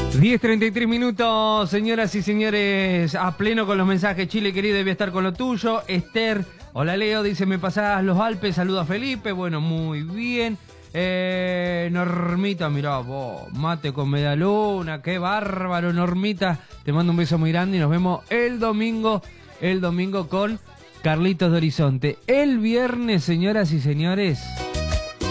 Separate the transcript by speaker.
Speaker 1: 10:33 minutos, señoras y señores, a pleno con los mensajes. Chile querido, debía estar con lo tuyo. Esther, hola Leo, dice, me pasás los Alpes, saluda a Felipe. Bueno, muy bien. Normita, mirá vos, mate con medialuna, qué bárbaro, Normita. Te mando un beso muy grande y nos vemos el domingo con Carlitos de Horizonte. El viernes, señoras y señores,